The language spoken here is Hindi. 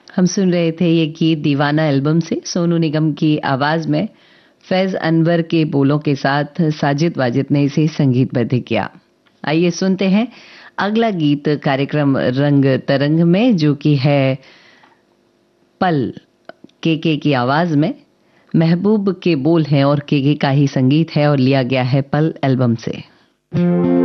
हम सुन रहे थे ये गीत दीवाना एल्बम से, सोनू निगम की आवाज में फैज अनवर के बोलों के साथ साजिद वाजिद ने इसे संगीतबद्ध किया। आइए सुनते हैं अगला गीत कार्यक्रम रंग तरंग में, जो कि है पल, के की आवाज में। महबूब के बोल हैं और के का ही संगीत है और लिया गया है पल एल्बम से।